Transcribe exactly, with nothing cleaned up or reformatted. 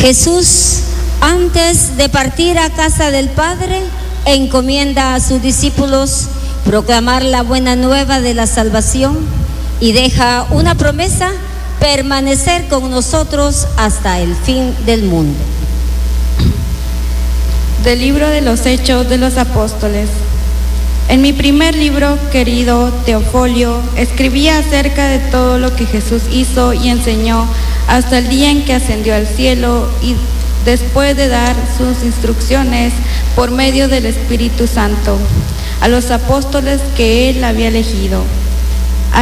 Jesús, antes de partir a casa del Padre, encomienda a sus discípulos proclamar la buena nueva de la salvación y deja una promesa: permanecer con nosotros hasta el fin del mundo. Del libro de los Hechos de los Apóstoles. En mi primer libro, querido Teofolio, escribí acerca de todo lo que Jesús hizo y enseñó hasta el día en que ascendió al cielo y después de dar sus instrucciones por medio del Espíritu Santo a los apóstoles que él había elegido.